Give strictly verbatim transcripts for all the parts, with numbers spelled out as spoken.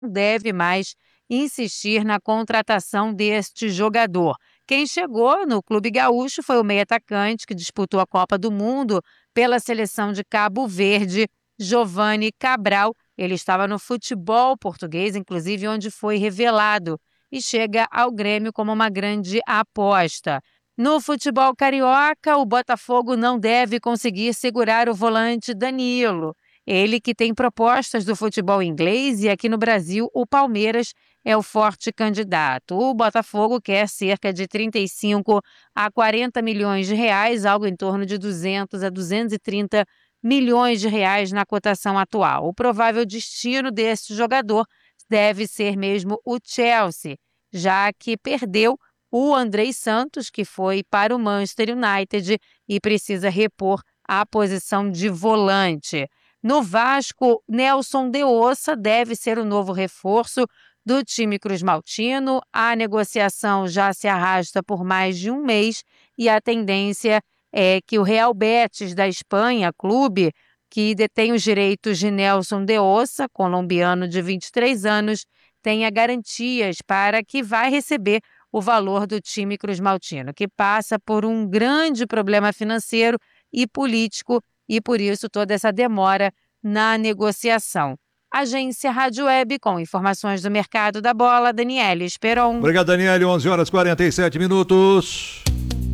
deve mais insistir na contratação deste jogador. Quem chegou no Clube Gaúcho foi o meio-atacante que disputou a Copa do Mundo pela seleção de Cabo Verde, Giovani Cabral. Ele estava no futebol português, inclusive onde foi revelado, e chega ao Grêmio como uma grande aposta. No futebol carioca, o Botafogo não deve conseguir segurar o volante Danilo. Ele que tem propostas do futebol inglês, e aqui no Brasil o Palmeiras é o forte candidato. O Botafogo quer cerca de trinta e cinco a quarenta milhões de reais, algo em torno de duzentos a duzentos e trinta milhões de reais na cotação atual. O provável destino deste jogador deve ser mesmo o Chelsea, já que perdeu o Andrei Santos, que foi para o Manchester United e precisa repor a posição de volante. No Vasco, Nelson de Ossa deve ser o novo reforço do time cruzmaltino. A negociação já se arrasta por mais de um mês e a tendência é que o Real Betis da Espanha, clube que detém os direitos de Nelson de Ossa, colombiano de vinte e três anos, tenha garantias para que vai receber o valor do time cruzmaltino, que passa por um grande problema financeiro e político, e por isso toda essa demora na negociação. Agência Rádio Web, com informações do mercado da bola, Daniele Esperon. Obrigado, Daniele. onze horas e quarenta e sete minutos.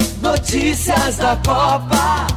Notícias da Copa.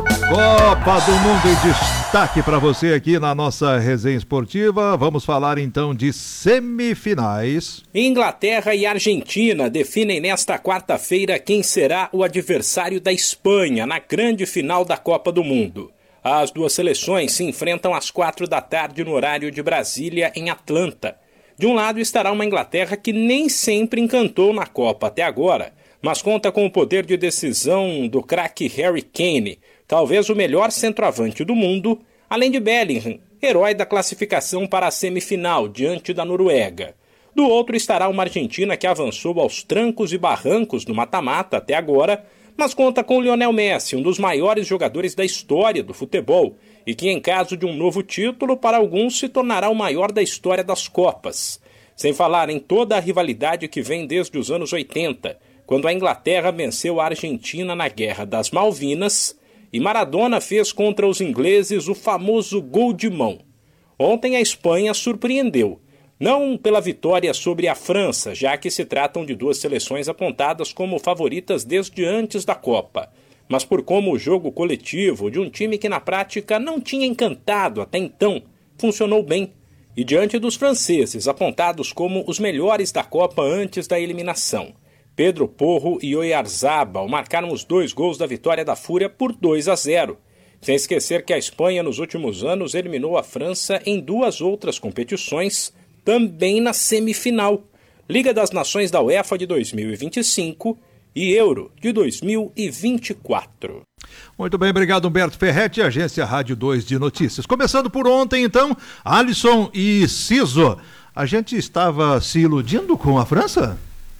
Copa do Mundo em destaque para você aqui na nossa resenha esportiva. Vamos falar então de semifinais. Inglaterra e Argentina definem nesta quarta-feira quem será o adversário da Espanha na grande final da Copa do Mundo. As duas seleções se enfrentam às quatro da tarde no horário de Brasília, em Atlanta. De um lado estará uma Inglaterra que nem sempre encantou na Copa até agora, mas conta com o poder de decisão do craque Harry Kane, talvez o melhor centroavante do mundo, além de Bellingham, herói da classificação para a semifinal diante da Noruega. Do outro estará uma Argentina que avançou aos trancos e barrancos no mata-mata até agora, mas conta com Lionel Messi, um dos maiores jogadores da história do futebol, e que em caso de um novo título, para alguns se tornará o maior da história das Copas. Sem falar em toda a rivalidade que vem desde os anos oitenta, quando a Inglaterra venceu a Argentina na Guerra das Malvinas e Maradona fez contra os ingleses o famoso gol de mão. Ontem a Espanha surpreendeu, não pela vitória sobre a França, já que se tratam de duas seleções apontadas como favoritas desde antes da Copa, mas por como o jogo coletivo de um time que na prática não tinha encantado até então funcionou bem, e diante dos franceses apontados como os melhores da Copa antes da eliminação. Pedro Porro e Oyarzabal marcaram os dois gols da vitória da Fúria por dois a zero. Sem esquecer que a Espanha nos últimos anos eliminou a França em duas outras competições, também na semifinal. Liga das Nações da UEFA de dois mil e vinte e cinco e Euro de dois mil e vinte e quatro. Muito bem, obrigado Humberto Ferretti, Agência Rádio dois de Notícias. Começando por ontem então, Alisson e Ciso. A gente estava se iludindo com a França?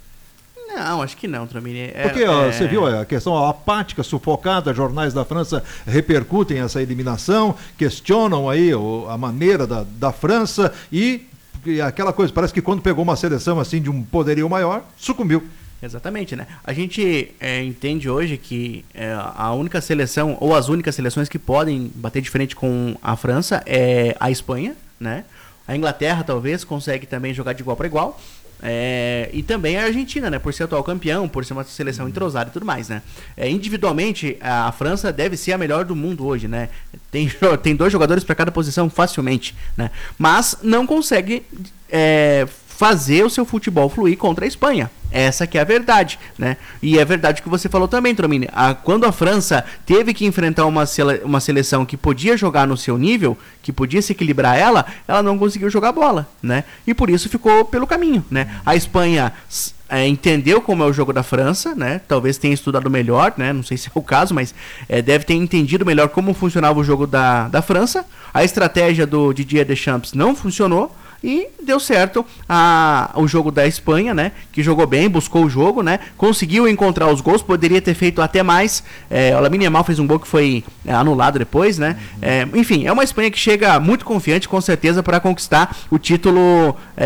Não, acho que não, Tramini. É, Porque ó, é... você viu a questão apática, sufocada, jornais da França repercutem essa eliminação, questionam aí a maneira da, da França e, e aquela coisa, parece que quando pegou uma seleção assim de um poderio maior, sucumbiu. Exatamente, né? A gente é, entende hoje que é, a única seleção, ou as únicas seleções que podem bater de frente com a França é a Espanha, né? A Inglaterra talvez consegue também jogar de igual para igual. É, e também a Argentina, né? Por ser atual campeão, por ser uma seleção entrosada e tudo mais, né? É, individualmente, a, a França deve ser a melhor do mundo hoje, né? Tem, tem dois jogadores para cada posição facilmente, né? Mas não consegue é, fazer o seu futebol fluir contra a Espanha. Essa que é a verdade, né? E é verdade o que você falou também, Tromini. A, quando a França teve que enfrentar uma, sele, uma seleção que podia jogar no seu nível, que podia se equilibrar ela, ela não conseguiu jogar bola, né? E por isso ficou pelo caminho, né? A Espanha é, entendeu como é o jogo da França, né? Talvez tenha estudado melhor, né? Não sei se é o caso, mas é, deve ter entendido melhor como funcionava o jogo da, da França. A estratégia do Didier Deschamps não funcionou. E deu certo a, o jogo da Espanha, né? Que jogou bem, buscou o jogo, né? Conseguiu encontrar os gols, poderia ter feito até mais. É, o Lamine Yamal fez um gol que foi é, anulado depois, né? Uhum. É, enfim, é uma Espanha que chega muito confiante, com certeza, para conquistar o título. É,